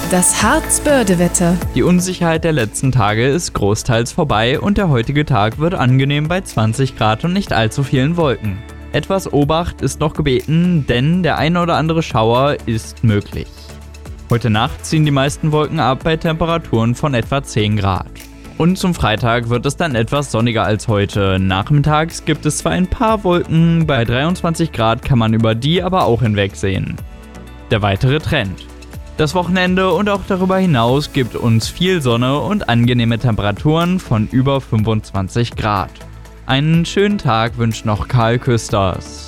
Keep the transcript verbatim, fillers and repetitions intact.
Das Harz-Börde-Wetter. Die Unsicherheit der letzten Tage ist großteils vorbei und der heutige Tag wird angenehm bei zwanzig Grad und nicht allzu vielen Wolken. Etwas Obacht ist noch gebeten, denn der eine oder andere Schauer ist möglich. Heute Nacht ziehen die meisten Wolken ab bei Temperaturen von etwa zehn Grad. Und zum Freitag wird es dann etwas sonniger als heute. Nachmittags gibt es zwar ein paar Wolken, bei dreiundzwanzig Grad kann man über die aber auch hinwegsehen. Der weitere Trend. Das Wochenende und auch darüber hinaus gibt uns viel Sonne und angenehme Temperaturen von über fünfundzwanzig Grad. Einen schönen Tag wünscht noch Karl Küsters.